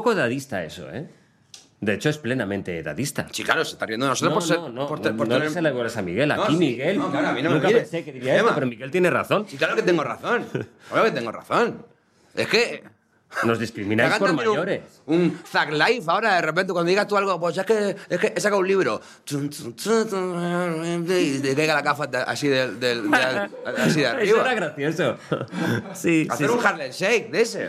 poco edadista eso, ¿eh? De hecho, es plenamente edadista. Sí, claro, se está riendo de nosotros por ser... No le se la iguales a Miguel. Aquí sí, Miguel... no, claro, a mí no me nunca mire. pensé que diría esto, pero Miguel tiene razón. Sí, claro que tengo razón. Claro que tengo razón. Es que... Nos discrimináis Hagan por también mayores. Un Zag Life ahora, de repente, cuando digas tú algo, pues es que he sacado un libro. Y te caiga la gafa así así de arriba. Eso era gracioso. Sí, Hacer un Harlem Shake de ese.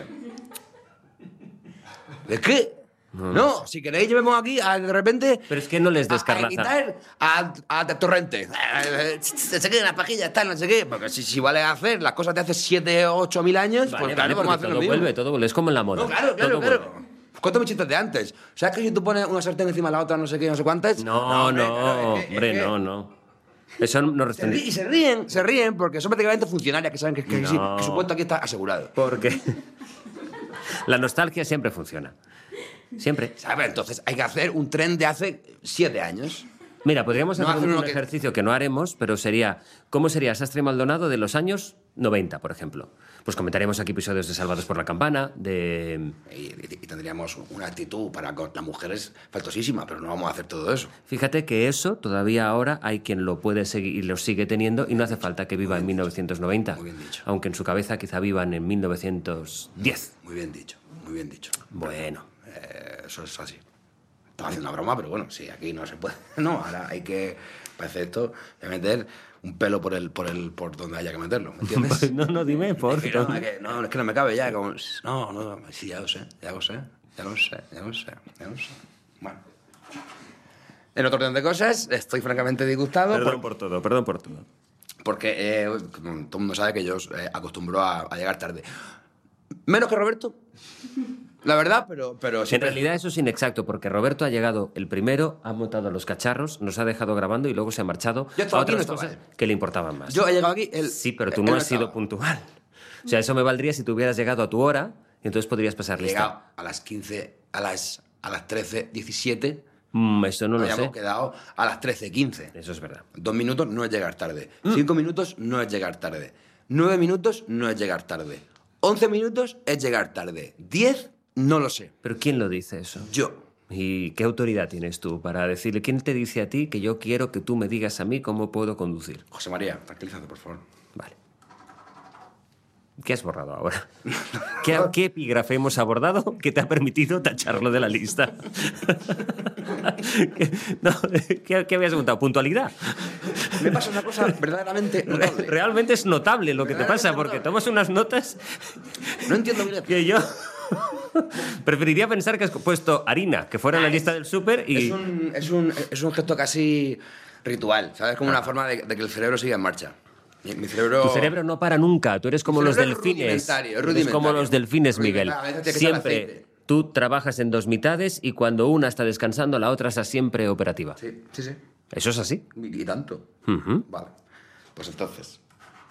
¿De qué? No, si queréis llevemos aquí de repente... Pero es que no les a descarnaza. editar a Torrente. Se queden las pajillas, tal, no sé qué. Porque si vale hacer las cosas de hace 7 o 8 mil años, Vale, pues claro, vamos a hacer lo mismo. todo vuelve. Es como en la moda. No, claro. Todo vuelve. Cuéntame chistes de antes. ¿Sabes que si tú pones una sartén encima de la otra, no sé qué, no sé cuántas? No. no. Eso no responde. Y se ríen porque son prácticamente funcionarias que saben que su puesto aquí está asegurado. Porque la nostalgia siempre funciona. Siempre. ¿Sabes? Entonces hay que hacer un tren de hace 7 años. Mira, podríamos No hacer hacer un uno que- ejercicio que no haremos, pero sería... ¿Cómo sería Sastre y Maldonado de los años 90, por ejemplo? Pues comentaríamos aquí episodios de Salvados por la Campana, de... Y tendríamos una actitud para con las mujeres faltosísima, pero no vamos a hacer todo eso. Fíjate que eso todavía ahora hay quien lo puede seguir y lo sigue teniendo y no hace falta que viva en 1990. Muy bien dicho. Aunque en su cabeza quizá vivan en 1910. Muy bien dicho, muy bien dicho. Bueno. Eso es así. Estaba haciendo una broma, pero bueno, sí, aquí no se puede. No, ahora hay que, parece esto, voy a meter un pelo por donde haya que meterlo, ¿me entiendes? No, dime, por Es que no, es que no me cabe ya. Como, no, sí, ya lo sé. Bueno. En otro orden de cosas, estoy francamente disgustado. Perdón por todo. Porque todo el mundo sabe que yo acostumbro a llegar tarde. Menos que Roberto, la verdad, pero En siempre... realidad eso es inexacto, porque Roberto ha llegado el primero, ha montado los cacharros, nos ha dejado grabando y luego se ha marchado Yo a estaba aquí, otras no estaba cosas que le importaban más. Yo he llegado aquí... Sí, pero tú no has sido puntual. O sea, eso me valdría si tú hubieras llegado a tu hora y entonces podrías pasar He lista. llegado a las 15, a las 13:17. Eso no lo Habíamos sé. quedado a las 13:15. Eso es verdad. 2 minutos no es llegar tarde. 5 minutos no es llegar tarde. 9 minutos no es llegar tarde. 11 minutos es llegar tarde. 10, no lo sé. Pero ¿quién lo dice eso? Yo. ¿Y qué autoridad tienes tú para decirle? ¿Quién te dice a ti que yo quiero que tú me digas a mí cómo puedo conducir? José María, tranquilízate, por favor. Vale. ¿Qué has borrado ahora? ¿Qué epígrafe hemos abordado que te ha permitido tacharlo de la lista? ¿Qué habías preguntado? ¿Puntualidad? Me pasa una cosa verdaderamente notable. Realmente es notable lo que te pasa, porque tomas unas notas No entiendo bien. que yo preferiría pensar que has puesto harina, que fuera en la lista del súper y... Es un gesto casi ritual, ¿sabes? Como una forma de que el cerebro siga en marcha. Mi cerebro... Tu cerebro no para nunca, tú eres como Mi los cerebro es delfines. rudimentario, Eres como los delfines, Miguel. A veces tiene que echar Siempre aceite. tú trabajas en 2 mitades y cuando una está descansando, la otra está siempre operativa. Sí. ¿Eso es así? Y tanto. Ujú. Vale. Pues entonces...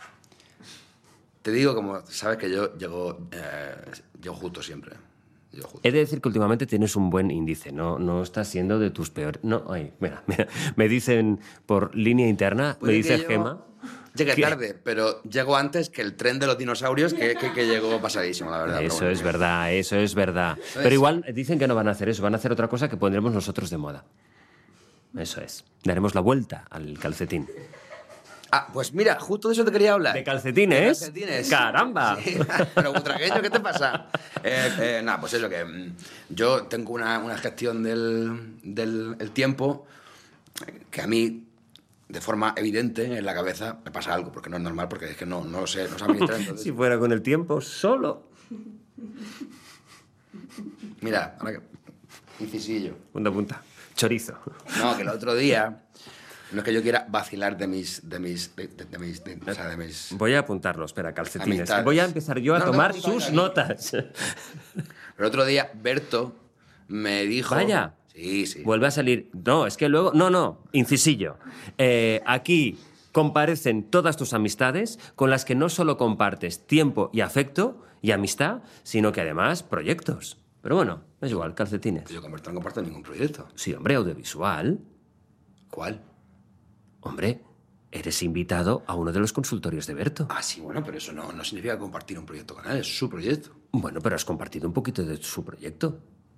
Te digo, como sabes que yo llego justo siempre. Llego justo. He de decir que últimamente tienes un buen índice, no estás siendo de tus peores... No, ay, mira, me dicen por línea interna, me Puede que dice yo Gema... Llegué que- tarde, pero llego antes que el tren de los dinosaurios que llegó pasadísimo, la verdad. pero Eso bueno. es verdad, eso es verdad. Pero igual dicen que no van a hacer eso, van a hacer otra cosa que pondremos nosotros de moda. Eso es. Daremos la vuelta al calcetín. Ah, pues mira, justo de eso te quería hablar. ¿De calcetines? De calcetines. ¡Caramba! Sí. Pero butragueño, ¿qué te pasa? Nada, pues eso, que yo tengo una gestión del tiempo que a mí, de forma evidente, en la cabeza me pasa algo, porque no es normal, porque es que no lo sé, no sé administrar. Entonces, Si fuera con el tiempo solo. mira, ahora que... Incisillo. Punta. Chorizo. No, que el otro día... No es que yo quiera vacilar de mis... Voy a apuntarlo, espera, calcetines. Amistades. Voy a empezar yo a No, tomar no, sus no. notas. Pero el otro día Berto me dijo... Vaya. Sí. Vuelve a salir. No, es que luego. No, incisillo. Aquí comparecen todas tus amistades con las que no solo compartes tiempo y afecto y amistad, sino que además proyectos. Pero bueno, es igual, calcetines. Yo con Berto no comparto ningún proyecto. Sí, hombre, audiovisual. ¿Cuál? Hombre, eres invitado a uno de los consultorios de Berto. Ah, sí, bueno, pero eso no significa compartir un proyecto con él, es su proyecto. Bueno, pero has compartido un poquito de su proyecto.